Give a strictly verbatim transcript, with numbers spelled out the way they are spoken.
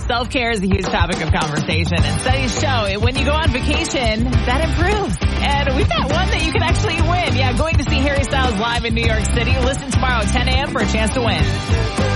self-care is a huge topic of conversation, and studies show it when you go on vacation, that improves. And we've got one that you can actually win. Yeah, going to see Harry Styles live in New York City. Listen tomorrow at ten a.m. for a chance to win.